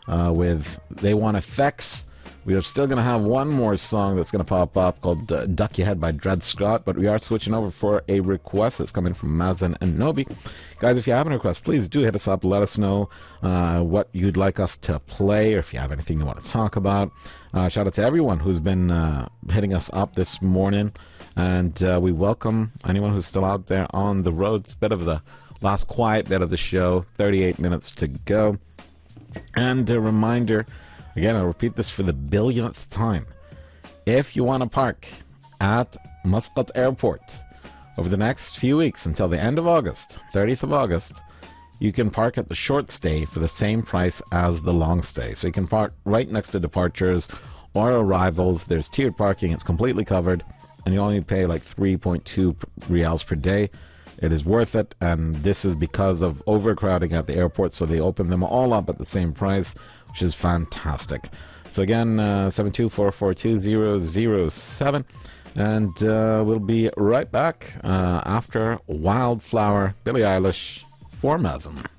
with They Want Effects. We are still going to have one more song that's going to pop up called Duck Your Head by Dred Scott, but we are switching over for a request that's coming from Mazen and Nobi. Guys, if you have any requests, please do hit us up. Let us know what you'd like us to play, or if you have anything you want to talk about. Shout out to everyone who's been hitting us up this morning, and we welcome anyone who's still out there on the road. It's a bit of the last quiet bit of the show, 38 minutes to go. And a reminder, again, I'll repeat this for the billionth time. If you want to park at Muscat Airport over the next few weeks until the end of August, 30th of August, you can park at the short stay for the same price as the long stay. So you can park right next to departures or arrivals. There's tiered parking. It's completely covered, and you only pay like 3.2 rials per day. It is worth it, and this is because of overcrowding at the airport, so they open them all up at the same price, which is fantastic. So again, 72442-007, and we'll be right back after Wildflower, Billie Eilish, for Mazen.